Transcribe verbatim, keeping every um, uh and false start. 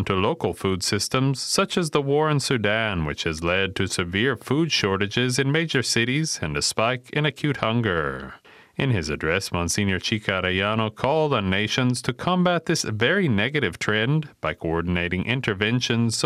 harm to local food systems, such as the war in Sudan, which has led to severe food shortages in major cities and a spike in acute hunger. In his address, Monsignor Chica Arellano called on nations to combat this very negative trend by coordinating interventions